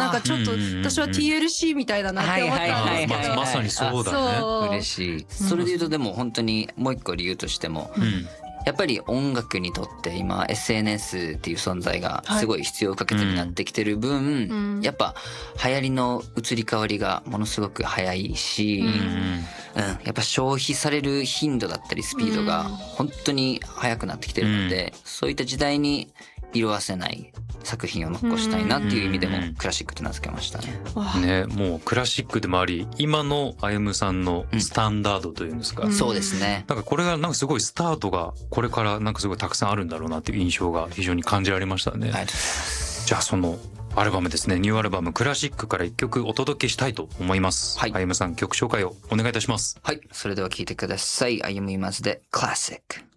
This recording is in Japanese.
なんかちょっと私は TLC みたいだなって思ったんですけど、 まさにそうだね。 嬉しい。それで言うとでも本当にもう一個理由としても、やっぱり音楽にとって今 SNS っていう存在がすごい必要不可欠になってきてる分、やっぱ流行りの移り変わりがものすごく早いし、やっぱ消費される頻度だったりスピードが本当に速くなってきてるので、そういった時代に色褪せない作品を残したいなっていう意味でもクラシックって名付けましたね。 ね、もうクラシックでもあり、今のあゆむさんのスタンダードというんですか、 そうですね。 なんかこれがなんかすごいスタートがこれからなんかすごいたくさんあるんだろうなっていう印象が非常に感じられましたね。じゃあそのアルバムですね、ニューアルバムクラシックから一曲お届けしたいと思います。あゆむさん、曲紹介をお願いいたします。 はい、それでは聴いてください。あゆむいまずでクラシック。